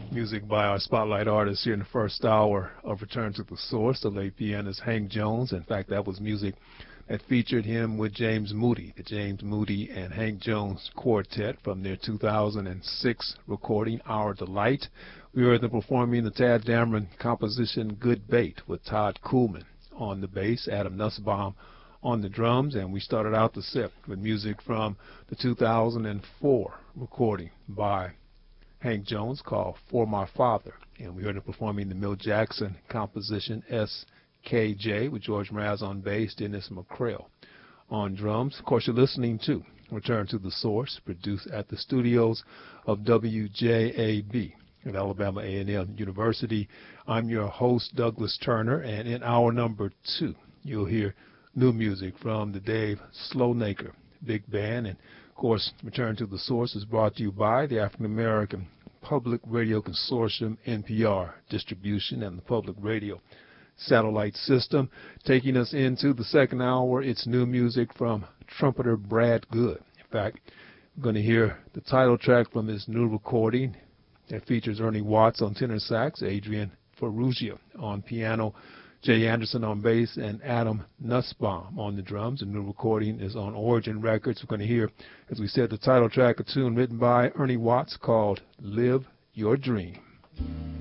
Music by our spotlight artist here in the first hour of Return to the Source, the late pianist Hank Jones. In fact, that was music that featured him with James Moody, the James Moody and Hank Jones Quartet from their 2006 recording, Our Delight. We heard them performing the Tad Dameron composition Good Bait with Todd Kuhlman on the bass, Adam Nussbaum on the drums, and we started out the set with music from the 2004 recording by Hank Jones called For My Father, and we heard him performing the Milt Jackson composition SKJ with George Mraz on bass, Dennis McCrail on drums. Of course, you're listening to Return to the Source, produced at the studios of WJAB at Alabama A&M University. I'm your host, Douglas Turner, and in hour number 2, you'll hear new music from the Dave Slownaker Big Band. And of course, Return to the Source is brought to you by the African American Public Radio Consortium, NPR distribution, and the Public Radio Satellite System. Taking us into the second hour, it's new music from trumpeter Brad Good. In fact, we're going to hear the title track from his new recording that features Ernie Watts on tenor sax, Adrian Ferrugia on piano, Jay Anderson on bass, and Adam Nussbaum on the drums. The new recording is on Origin Records. We're going to hear, as we said, the title track, a tune written by Ernie Watts called Live Your Dream.